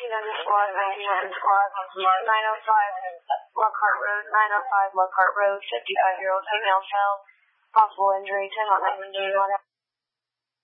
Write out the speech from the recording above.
squad, 1900 squad, 905 Lockhart Road, 55-year-old female fell. Possible injury, 10 on 911.